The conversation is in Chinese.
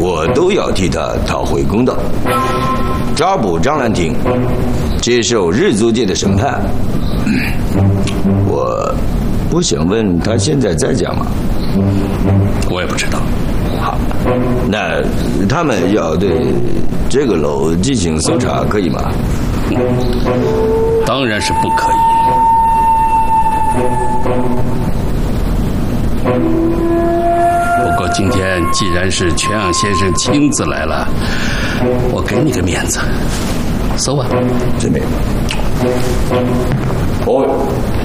我都要替他讨回公道。抓捕张兰亭，接受日租界的审判。我想问他现在在家吗？ 我也不知道。 好，那他们要对这个楼进行搜查，可以吗？ 当然是不可以。不过今天既然是全阳先生亲自来了，我给你个面子，搜吧。 这边。哦。